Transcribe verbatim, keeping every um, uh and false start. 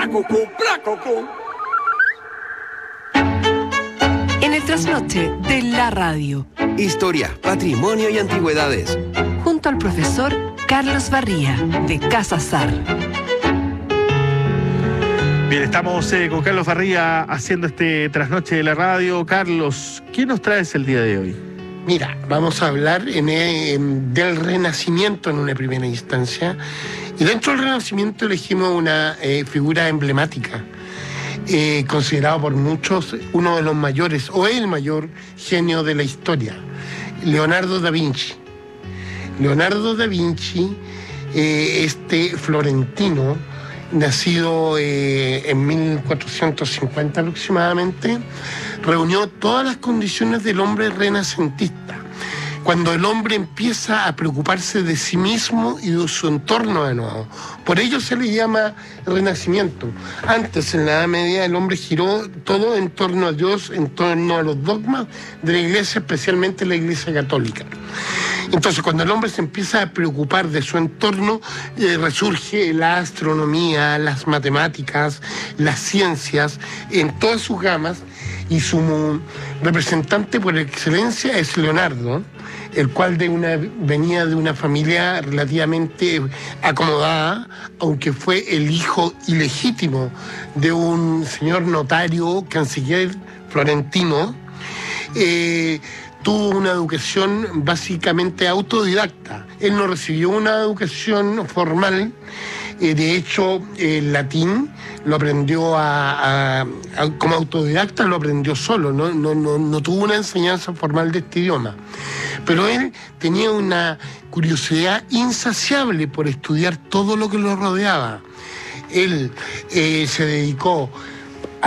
cucú, bla, cucú. En el trasnoche de la radio. Historia, patrimonio y antigüedades. Junto al profesor Carlos Barría, de Casa Sar. Bien, estamos eh, con Carlos Barría haciendo este trasnoche de la radio. Carlos, ¿qué nos traes el día de hoy? Mira, vamos a hablar en, en, del Renacimiento en una primera instancia. Y dentro del Renacimiento elegimos una eh, figura emblemática, eh, considerado por muchos uno de los mayores, o el mayor genio de la historia, Leonardo da Vinci. Leonardo da Vinci, eh, este florentino, nacido eh, en mil cuatrocientos cincuenta aproximadamente, reunió todas las condiciones del hombre renacentista. Cuando el hombre empieza a preocuparse de sí mismo y de su entorno de nuevo. Por ello se le llama Renacimiento. Antes, en la Edad Media, el hombre giró todo en torno a Dios, en torno a los dogmas de la Iglesia, especialmente la Iglesia Católica. Entonces, cuando el hombre se empieza a preocupar de su entorno, eh, resurge la astronomía, las matemáticas, las ciencias, en todas sus gamas, y su representante por excelencia es Leonardo, el cual de una, venía de una familia relativamente acomodada, aunque fue el hijo ilegítimo de un señor notario, canciller florentino. Eh, tuvo una educación básicamente autodidacta. Él no recibió una educación formal. Eh, de hecho, el latín lo aprendió a, a, a, como autodidacta, lo aprendió solo, ¿no? No, no, no tuvo una enseñanza formal de este idioma. Pero él tenía una curiosidad insaciable por estudiar todo lo que lo rodeaba. Él eh, se dedicó